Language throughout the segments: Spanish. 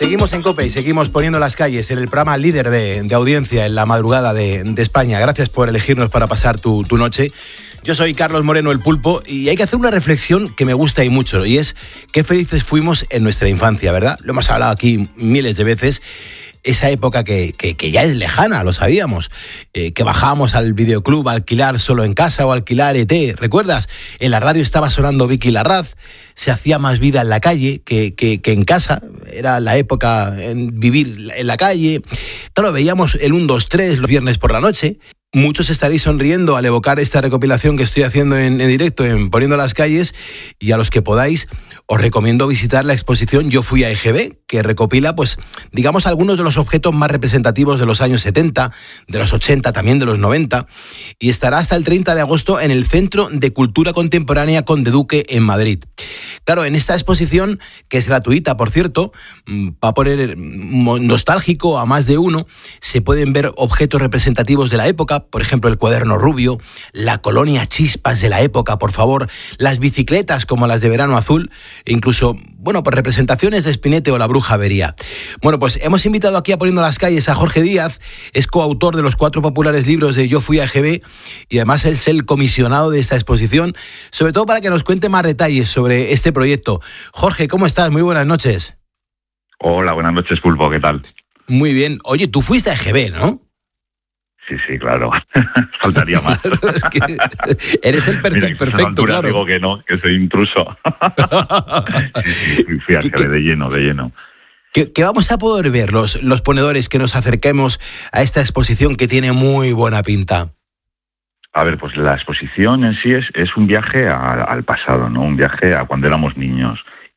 Seguimos en COPE y seguimos poniendo las calles en el programa líder de audiencia en la madrugada de España. Gracias por elegirnos para pasar tu noche. Yo soy Carlos Moreno, el Pulpo, y hay que hacer una reflexión que me gusta y mucho, y es qué felices fuimos en nuestra infancia, ¿verdad? Lo hemos hablado aquí miles de veces. Esa época que ya es lejana, lo sabíamos, que bajábamos al videoclub a alquilar Solo en Casa o alquilar ET, ¿recuerdas? En la radio estaba sonando Vicky Larraz, se hacía más vida en la calle que en casa, era la época en vivir en la calle. Claro, veíamos el 1, 2, 3 los viernes por la noche. Muchos estaréis sonriendo al evocar esta recopilación que estoy haciendo en directo, en Poniendo las Calles, y a los que podáis, os recomiendo visitar la exposición Yo fui a EGB, que recopila, pues, digamos, algunos de los objetos más representativos de los años 70, de los 80, también de los 90, y estará hasta el 30 de agosto en el Centro de Cultura Contemporánea Conde Duque en Madrid. Claro, en esta exposición, que es gratuita, por cierto, para poner nostálgico a más de uno, se pueden ver objetos representativos de la época, por ejemplo, el cuaderno rubio, la colonia Chispas de la época, por favor, las bicicletas como las de Verano Azul, e incluso, bueno, pues representaciones de Spinette o la Bruja Avería. Bueno, pues hemos invitado aquí a Poniendo las Calles a Jorge Díaz, es coautor de los 4 populares libros de Yo fui a EGB y además es el comisionado de esta exposición, sobre todo para que nos cuente más detalles sobre este proyecto. Jorge, ¿cómo estás? Muy buenas noches. Hola, buenas noches, Pulpo, ¿qué tal? Muy bien. Oye, tú fuiste a EGB, ¿no? Sí, claro. Faltaría más. Es que eres el perfecto, claro. Digo que no, que soy intruso. Sí, fui a EGB de lleno. ¿Qué vamos a poder ver los ponedores que nos acerquemos a esta exposición que tiene muy buena pinta? A ver, pues la exposición en sí es un viaje al pasado, ¿no? Un viaje a cuando éramos niños.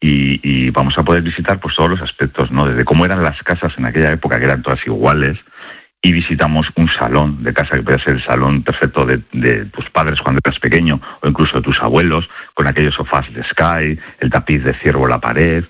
Y vamos a poder visitar pues todos los aspectos, ¿no? Desde cómo eran las casas en aquella época, que eran todas iguales, y visitamos un salón de casa que puede ser el salón perfecto de tus padres cuando eras pequeño, o incluso de tus abuelos, con aquellos sofás de Sky, el tapiz de ciervo en la pared,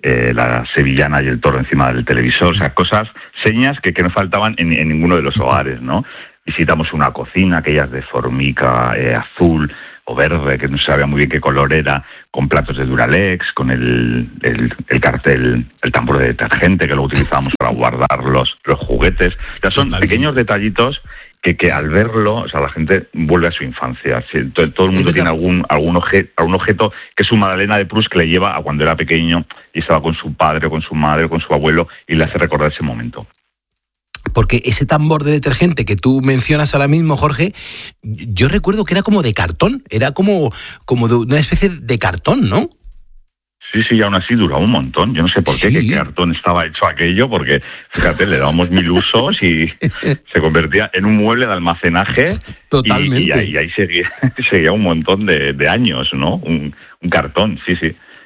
la sevillana y el toro encima del televisor, o sea, señas que no faltaban en ninguno de los hogares, ¿no? Visitamos una cocina, aquellas de formica azul o verde, que no sabía muy bien qué color era, con platos de Duralex, con el cartel, el tambor de detergente que lo utilizábamos para guardar los juguetes. O sea, son pequeños detallitos que al verlo, o sea, la gente vuelve a su infancia. Todo el mundo tiene algún objeto que es su Magdalena de Proust que le lleva a cuando era pequeño y estaba con su padre, o con su madre, o con su abuelo, y le hace recordar ese momento. Porque ese tambor de detergente que tú mencionas ahora mismo, Jorge, yo recuerdo que era como de cartón, era como de una especie de cartón, ¿no? Sí, y aún así duró un montón. Yo no sé por qué, qué cartón estaba hecho aquello, porque, fíjate, le dábamos 1000 usos y se convertía en un mueble de almacenaje. Totalmente. Y ahí seguía un montón de años, ¿no? Un cartón, sí.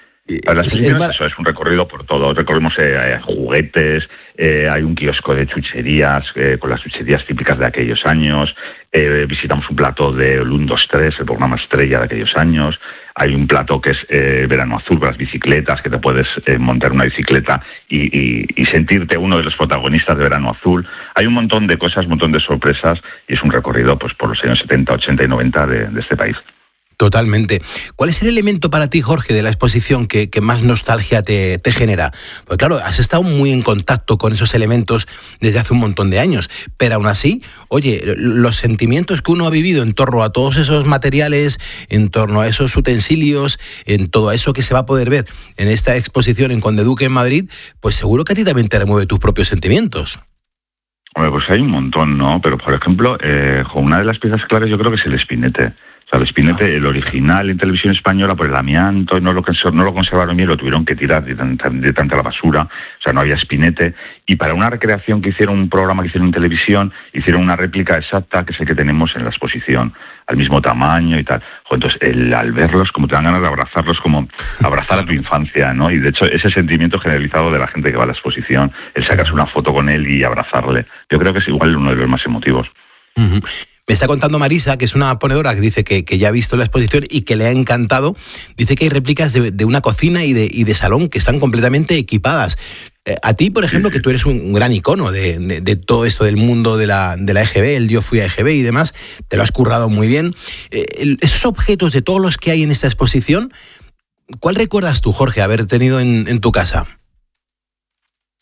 La exposición es un recorrido por todo. Recorrimos juguetes, hay un kiosco de chucherías, con las chucherías típicas de aquellos años. Visitamos un plato de 1, 2, 3, el programa estrella de aquellos años. Hay un plato que es Verano Azul, con las bicicletas, que te puedes montar una bicicleta y sentirte uno de los protagonistas de Verano Azul. Hay un montón de cosas, un montón de sorpresas, y es un recorrido pues por los años 70, 80 y 90 de este país. Totalmente. ¿Cuál es el elemento para ti, Jorge, de la exposición que más nostalgia te genera? Pues claro, has estado muy en contacto con esos elementos desde hace un montón de años, pero aún así, oye, los sentimientos que uno ha vivido en torno a todos esos materiales, en torno a esos utensilios, en todo eso que se va a poder ver en esta exposición en Conde Duque en Madrid, pues seguro que a ti también te remueve tus propios sentimientos. Hombre, pues hay un montón, ¿no? Pero, por ejemplo, una de las piezas claves yo creo que es el Spinette. O sea, el Spinette, el original en televisión española, por el amianto, no lo conservaron bien, lo tuvieron que tirar de tanta la basura. O sea, no había Spinette. Y para una recreación que hicieron, un programa que hicieron en televisión, hicieron una réplica exacta, que es el que tenemos en la exposición, al mismo tamaño y tal. Entonces, al verlos, como te dan ganas de abrazarlos, como abrazar a tu infancia, ¿no? Y de hecho, ese sentimiento generalizado de la gente que va a la exposición, el sacarse una foto con él y abrazarle, yo creo que es igual uno de los más emotivos. Uh-huh. Me está contando Marisa, que es una ponedora que dice que ya ha visto la exposición y que le ha encantado. Dice que hay réplicas de una cocina y de salón que están completamente equipadas. A ti, por ejemplo, que tú eres un gran icono de todo esto del mundo de la EGB, el Yo fui a EGB y demás, te lo has currado muy bien. Esos objetos de todos los que hay en esta exposición, ¿cuál recuerdas tú, Jorge, haber tenido en tu casa?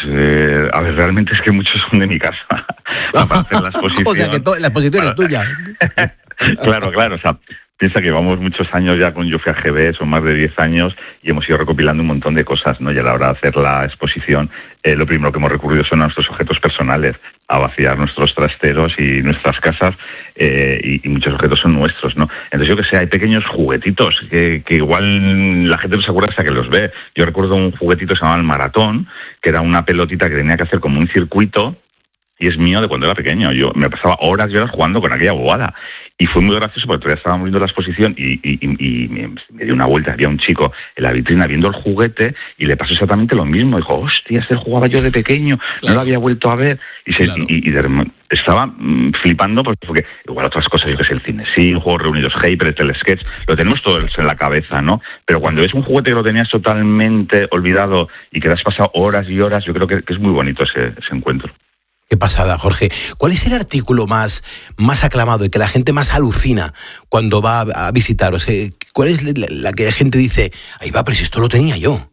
a ver, realmente es que muchos son de mi casa. Para hacer la exposición. O sea, que la exposición es tuya. Claro, o sea, piensa que llevamos muchos años ya con Yo Fui a GB, son más de 10 años, y hemos ido recopilando un montón de cosas, ¿no? Y a la hora de hacer la exposición, lo primero que hemos recurrido son a nuestros objetos personales, a vaciar nuestros trasteros y nuestras casas, y muchos objetos son nuestros, ¿no? Entonces, yo que sé, hay pequeños juguetitos que igual la gente no se acuerda hasta que los ve. Yo recuerdo un juguetito que se llamaba el maratón, que era una pelotita que tenía que hacer como un circuito, y es mío de cuando era pequeño. Yo me pasaba horas y horas jugando con aquella bobada. Y fue muy gracioso porque todavía estábamos viendo la exposición y me dio una vuelta. Había un chico en la vitrina viendo el juguete y le pasó exactamente lo mismo. Dijo, hostia, este jugaba yo de pequeño, claro. No lo había vuelto a ver. Estaba flipando porque igual otras cosas, yo que sé, el cine, sí, Juegos Reunidos, Hyper, el sketch, lo tenemos todo en la cabeza, ¿no? Pero cuando ves un juguete que lo tenías totalmente olvidado y que te has pasado horas y horas, yo creo que es muy bonito ese encuentro. Qué pasada, Jorge. ¿Cuál es el artículo más aclamado y que la gente más alucina cuando va a visitaros? ¿Cuál es la que la gente dice, ahí va, pero si esto lo tenía yo?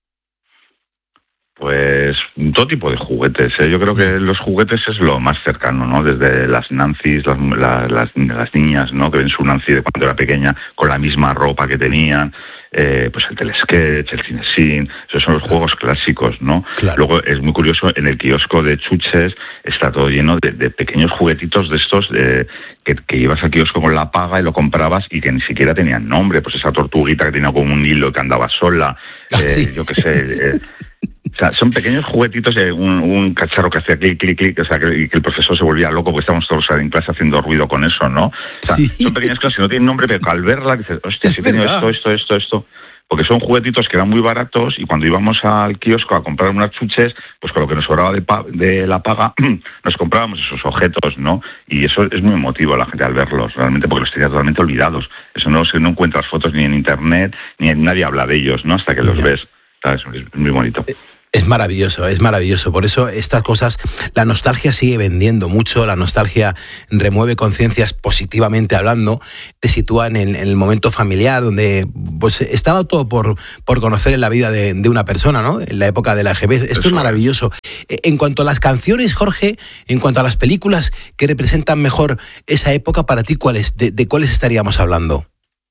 Pues todo tipo de juguetes, ¿eh? Yo creo que los juguetes es lo más cercano, ¿no? Desde las Nancys, las niñas, ¿no? Que ven su Nancy de cuando era pequeña con la misma ropa que tenían, pues el telesketch, el cinesín, esos son los juegos clásicos, ¿no? Claro. Luego es muy curioso, en el kiosco de chuches está todo lleno de pequeños juguetitos de estos que ibas al kiosco con la paga y lo comprabas y que ni siquiera tenían nombre, pues esa tortuguita que tenía como un hilo que andaba sola, sí. Yo qué sé... O sea, son pequeños juguetitos, un cacharro que hacía clic, clic, clic, o sea, que el profesor se volvía loco porque estábamos todos en clase haciendo ruido con eso, ¿no? O sea, sí. Son pequeñas cosas que no tienen nombre, pero al verla dices, hostia, sí he tenido esto. Porque son juguetitos que eran muy baratos y cuando íbamos al kiosco a comprar unas chuches, pues con lo que nos sobraba de la paga, nos comprábamos esos objetos, ¿no? Y eso es muy emotivo a la gente al verlos, realmente, porque los tenía totalmente olvidados. Eso no encuentras fotos ni en internet, ni nadie habla de ellos, ¿no? Hasta que los ves. ¿Sabes? Es muy bonito. Es maravilloso. Por eso estas cosas, la nostalgia sigue vendiendo mucho, la nostalgia remueve conciencias positivamente hablando, te sitúa en el momento familiar donde pues estaba todo por conocer en la vida de una persona, ¿no? En la época de la AGB. Esto es maravilloso. En cuanto a las canciones, Jorge, en cuanto a las películas que representan mejor esa época, para ti, ¿de cuáles estaríamos hablando?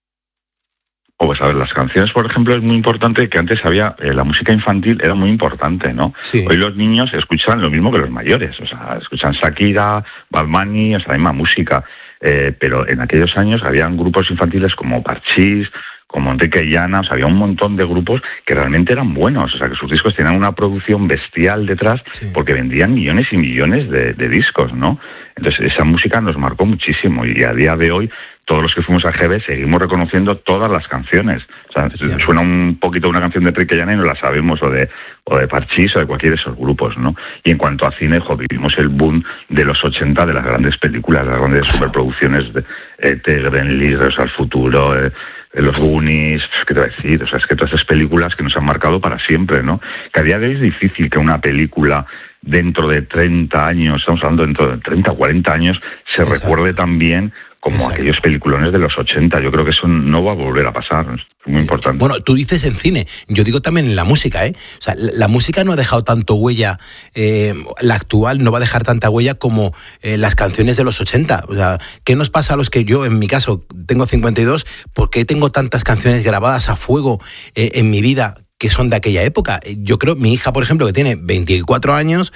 Pues a ver, las canciones, por ejemplo, es muy importante que antes había, la música infantil era muy importante, ¿no? Sí. Hoy los niños escuchan lo mismo que los mayores, o sea, escuchan Shakira, Bad Bunny, o sea, la misma música, pero en aquellos años habían grupos infantiles como Parchís, como Enrique y Ana, o sea, había un montón de grupos que realmente eran buenos, o sea, que sus discos tenían una producción bestial detrás, sí. Porque vendían millones y millones de discos, ¿no? Entonces, esa música nos marcó muchísimo y a día de hoy, todos los que fuimos a GB seguimos reconociendo todas las canciones. O sea, suena un poquito una canción de Enrique y Ana y no la sabemos, o de Parchís o de cualquiera de esos grupos, ¿no? Y en cuanto a cine, vivimos el boom de los 80 de las grandes películas, de las grandes superproducciones de Gremlins, Regreso al Futuro, los Goonies, ¿qué te voy a decir? O sea, es que todas esas películas que nos han marcado para siempre, ¿no? Que a día de hoy es difícil que una película dentro de 30 años, estamos hablando dentro de 30 o 40 años, se recuerde tan bien como aquellos peliculones de los 80. Yo creo que eso no va a volver a pasar. Es muy importante. Bueno, tú dices en cine, yo digo también en la música, ¿eh? O sea, la música no ha dejado tanto huella, la actual no va a dejar tanta huella como las canciones de los 80. O sea, ¿qué nos pasa a los que yo, en mi caso, tengo 52, por qué tengo tantas canciones grabadas a fuego en mi vida que son de aquella época? Yo creo, mi hija, por ejemplo, que tiene 24 años,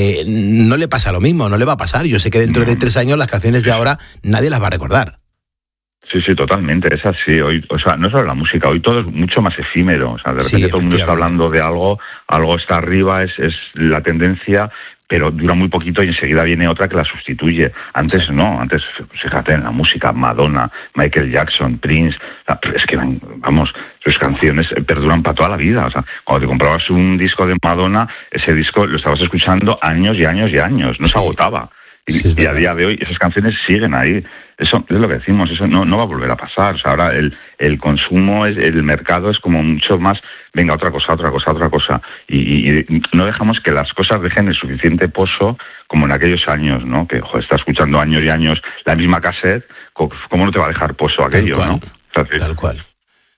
no le pasa lo mismo, no le va a pasar. Yo sé que dentro de 3 años las canciones de ahora nadie las va a recordar. Sí, totalmente, es así. Hoy, o sea, no solo la música, hoy todo es mucho más efímero. O sea, de repente todo el mundo está hablando de algo está arriba, es la tendencia, pero dura muy poquito y enseguida viene otra que la sustituye. Antes no, antes, fíjate, en la música, Madonna, Michael Jackson, Prince, es que vamos, sus canciones perduran para toda la vida. O sea, cuando te comprabas un disco de Madonna, ese disco lo estabas escuchando años y años y años, no se agotaba. Y a día de hoy esas canciones siguen ahí. Eso es lo que decimos, eso no va a volver a pasar. O sea, ahora el consumo, el mercado es como mucho más, venga, otra cosa. Y no dejamos que las cosas dejen el suficiente pozo como en aquellos años, ¿no? Que, está escuchando años y años la misma cassette, ¿cómo no te va a dejar pozo aquello, no? Tal cual.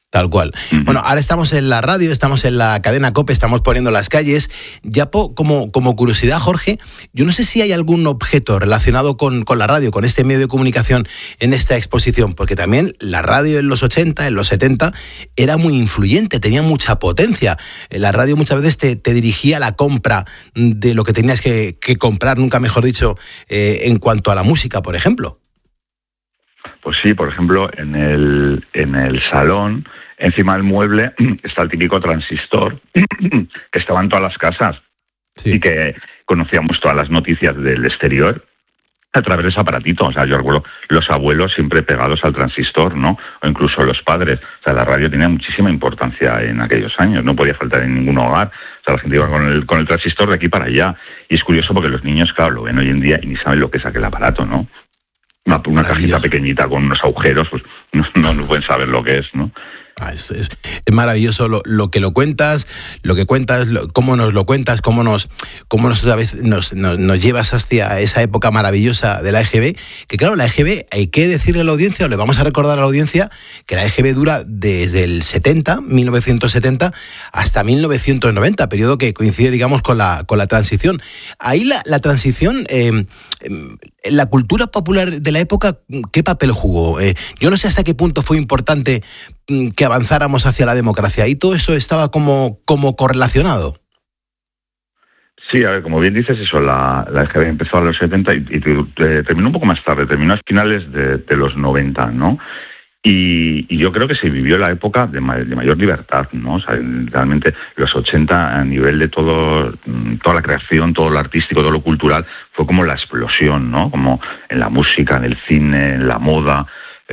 Tal cual. Bueno, ahora estamos en la radio, estamos en la cadena COPE, estamos poniendo las calles. Ya como curiosidad, Jorge, yo no sé si hay algún objeto relacionado con la radio, con este medio de comunicación en esta exposición, porque también la radio en los 80, en los 70, era muy influyente, tenía mucha potencia. La radio muchas veces te dirigía a la compra de lo que tenías que comprar, nunca mejor dicho, en cuanto a la música, por ejemplo. Pues sí, por ejemplo, en el salón, encima del mueble, está el típico transistor que estaba en todas las casas, sí, y que conocíamos todas las noticias del exterior a través de ese aparatito. O sea, yo recuerdo los abuelos siempre pegados al transistor, ¿no? O incluso los padres. O sea, la radio tenía muchísima importancia en aquellos años, no podía faltar en ningún hogar. O sea, la gente iba con el transistor de aquí para allá. Y es curioso porque los niños, claro, lo ven hoy en día y ni saben lo que es aquel aparato, ¿no? Una cajita pequeñita con unos agujeros, pues no pueden saber lo que es, ¿no? Es maravilloso lo que cuentas, cómo nos lo cuentas, cómo otra vez nos llevas hacia esa época maravillosa de la EGB, que claro, la EGB, hay que decirle a la audiencia, o le vamos a recordar a la audiencia, que la EGB dura desde el 1970, hasta 1990, periodo que coincide, digamos, con la transición. Ahí la transición, la cultura popular de la época, ¿qué papel jugó? Yo no sé hasta qué punto fue importante que avanzáramos hacia la democracia, y todo eso estaba como correlacionado. Sí, a ver, como bien dices, eso, la EGB empezó a los 70 y terminó un poco más tarde, terminó a finales de los 90, ¿no? Y yo creo que se vivió la época de mayor libertad, ¿no? O sea, realmente los 80 a nivel de toda la creación, todo lo artístico, todo lo cultural, fue como la explosión, ¿no? Como en la música, en el cine, en la moda,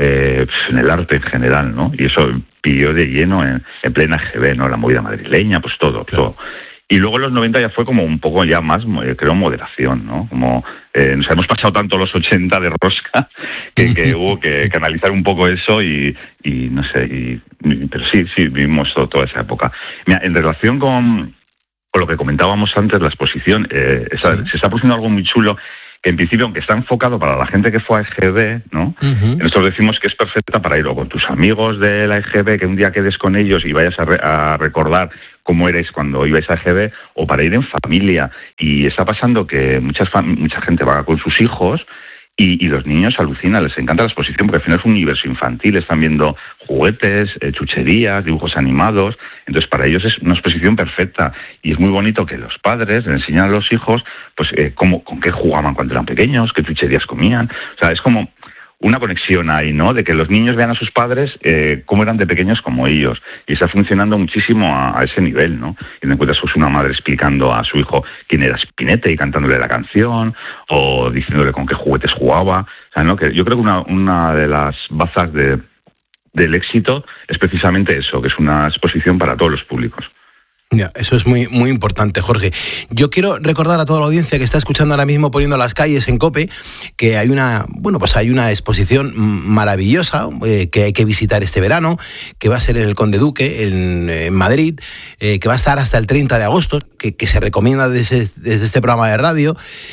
en el arte en general, ¿no? Y eso pilló de lleno en plena EGB, ¿no? La movida madrileña, pues todo, claro. Todo. Y luego los 90 ya fue como un poco ya más, creo, moderación, ¿no? Como nos hemos pasado tanto los 80 de rosca que hubo que analizar un poco eso y no sé, pero sí, vivimos toda esa época. Mira, en relación con lo que comentábamos antes, la exposición, se está produciendo algo muy chulo, que en principio, aunque está enfocado para la gente que fue a EGB, ¿no? Nosotros decimos que es perfecta para ir o con tus amigos de la EGB, que un día quedes con ellos y vayas a recordar cómo erais cuando ibais a EGB, o para ir en familia. Y está pasando que mucha gente va con sus hijos y los niños alucinan, les encanta la exposición porque al final es un universo infantil, están viendo juguetes, chucherías, dibujos animados. Entonces para ellos es una exposición perfecta, y es muy bonito que los padres les enseñan a los hijos pues con qué jugaban cuando eran pequeños, qué chucherías comían. O sea, es como una conexión ahí, ¿no? De que los niños vean a sus padres cómo eran de pequeños como ellos. Y está funcionando muchísimo a ese nivel, ¿no? Y te encuentras pues una madre explicando a su hijo quién era Spinetta y cantándole la canción, o diciéndole con qué juguetes jugaba. O sea, ¿no? Que yo creo que una de las bazas del éxito es precisamente eso, que es una exposición para todos los públicos. Ya, eso es muy, muy importante, Jorge. Yo quiero recordar a toda la audiencia que está escuchando ahora mismo Poniendo las Calles en COPE, que hay una exposición maravillosa que hay que visitar este verano, que va a ser en el Conde Duque, en Madrid, que va a estar hasta el 30 de agosto, que se recomienda desde este programa de radio.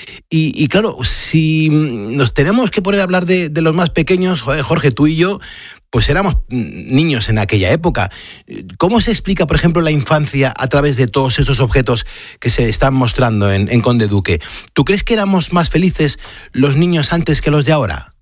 Y claro, si nos tenemos que poner a hablar de los más pequeños, Jorge, tú y yo, pues éramos niños en aquella época. ¿Cómo se explica, por ejemplo, la infancia a través de todos esos objetos que se están mostrando en Conde Duque? ¿Tú crees que éramos más felices los niños antes que los de ahora?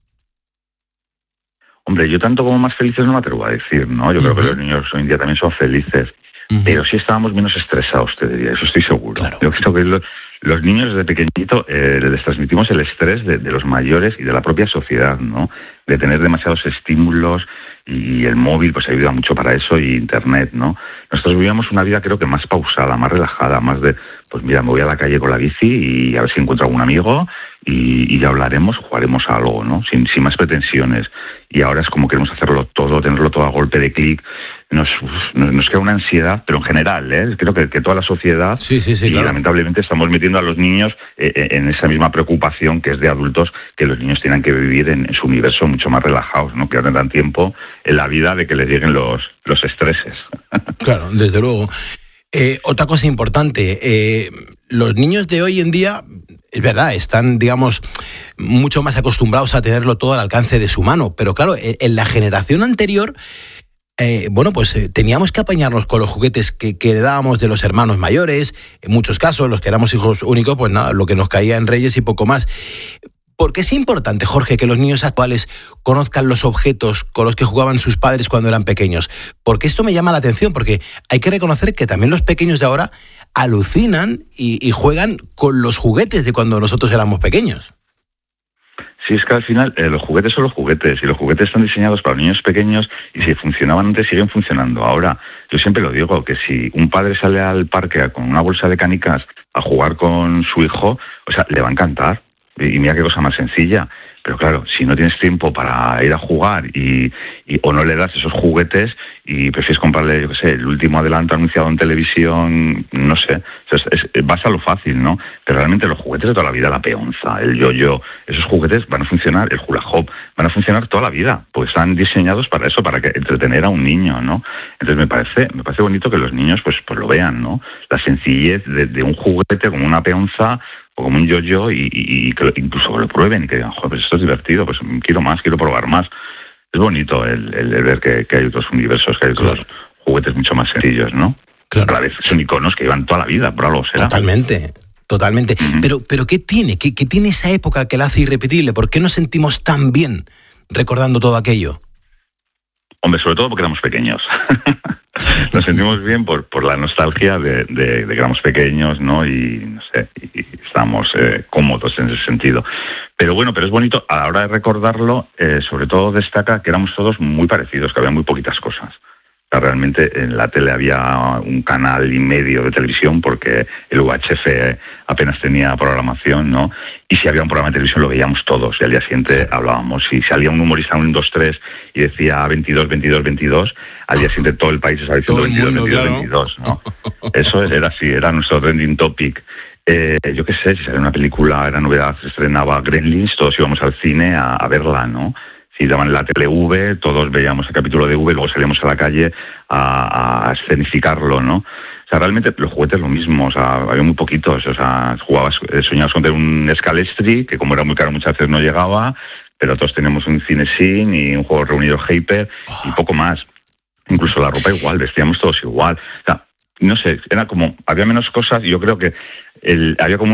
Hombre, yo tanto como más felices no me atrevo a decir, ¿no? Yo creo que los niños hoy en día también son felices, pero sí estábamos menos estresados, te diría, eso estoy seguro. Claro. Yo creo que los niños desde pequeñito les transmitimos el estrés de los mayores y de la propia sociedad, ¿no? De tener demasiados estímulos, y el móvil pues ayuda mucho para eso, y internet, ¿no? Nosotros vivíamos una vida, creo que más pausada, más relajada, más de, pues mira, me voy a la calle con la bici y a ver si encuentro algún amigo y ya hablaremos, jugaremos a algo, ¿no? Sin más pretensiones. Y ahora es como queremos hacerlo todo, tenerlo todo a golpe de clic. Nos crea una ansiedad, pero en general, creo que toda la sociedad, sí, y claro, lamentablemente estamos metiendo a los niños en esa misma preocupación que es de adultos, que los niños tienen que vivir en su universo mucho más relajados, ¿no? Que no tendrán tiempo en la vida de que les lleguen los estreses. Claro, desde luego. Otra cosa importante, los niños de hoy en día, es verdad, están, digamos, mucho más acostumbrados a tenerlo todo al alcance de su mano, pero claro, en la generación anterior teníamos que apañarnos con los juguetes que heredábamos de los hermanos mayores. En muchos casos, los que éramos hijos únicos, pues nada, lo que nos caía en Reyes y poco más. ¿Por qué es importante, Jorge, que los niños actuales conozcan los objetos con los que jugaban sus padres cuando eran pequeños? Porque esto me llama la atención, porque hay que reconocer que también los pequeños de ahora alucinan y juegan con los juguetes de cuando nosotros éramos pequeños. Sí, es que al final los juguetes son los juguetes y los juguetes están diseñados para niños pequeños y si funcionaban antes siguen funcionando. Ahora, yo siempre lo digo, que si un padre sale al parque con una bolsa de canicas a jugar con su hijo, o sea, le va a encantar. Y mira qué cosa más sencilla. Pero claro, si no tienes tiempo para ir a jugar o no le das esos juguetes y prefieres comprarle, yo qué sé, el último adelanto anunciado en televisión, no sé, vas a lo fácil, ¿no? Pero realmente los juguetes de toda la vida, la peonza, el yo-yo, esos juguetes van a funcionar, el hula hoop, van a funcionar toda la vida, porque están diseñados para eso, para entretener a un niño, ¿no? Entonces me parece bonito que los niños pues lo vean, ¿no? La sencillez de un juguete como una peonza o como un yo-yo y que incluso lo prueben y que digan, joder, pues esto es divertido, pues quiero más, quiero probar más. Es bonito el ver que hay otros universos, que hay otros juguetes mucho más sencillos, ¿no? Claro. A la vez son iconos que llevan toda la vida, por algo será. Totalmente. Uh-huh. Pero ¿qué tiene? ¿Qué tiene esa época que la hace irrepetible? ¿Por qué nos sentimos tan bien recordando todo aquello? Hombre, sobre todo porque éramos pequeños. Nos sentimos bien por la nostalgia de que éramos pequeños, ¿no? Y no sé, y estábamos cómodos en ese sentido. Pero bueno, pero es bonito, a la hora de recordarlo, sobre todo destaca que éramos todos muy parecidos, que había muy poquitas cosas. O sea, realmente en la tele había un canal y medio de televisión porque el UHF apenas tenía programación, ¿no? Y si había un programa de televisión lo veíamos todos y al día siguiente hablábamos. Si salía un humorista en un 2-3 y decía 22, 22, 22, al día siguiente todo el país estaba diciendo 22, 22, 22, ¿no? Eso era así, era nuestro trending topic. Yo qué sé, si salía una película, era novedad, se estrenaba Gremlins, todos íbamos al cine a verla, ¿no? Si daban la tele V, todos veíamos el capítulo de V, luego salíamos a la calle a escenificarlo, ¿no? O sea, realmente los juguetes lo mismo, o sea, había muy poquitos, o sea, soñabas con tener un Scalestri, que como era muy caro muchas veces no llegaba, pero todos teníamos un Cinesin y un juego reunido Hyper y poco más. Incluso la ropa igual, vestíamos todos igual. O sea, no sé, era como, había menos cosas y yo creo que había como